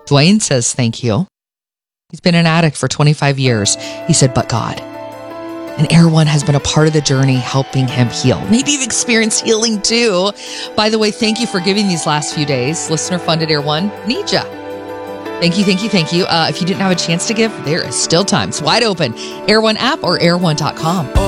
Dwayne says, thank you. He's been an addict for 25 years. He said, but God. And Air One has been a part of the journey, helping him heal. Maybe you've experienced healing too. By the way, thank you for giving these last few days. Listener funded Air One. Need ya. Thank you. If you didn't have a chance to give, there is still time. It's wide open. Air One app or air1.com.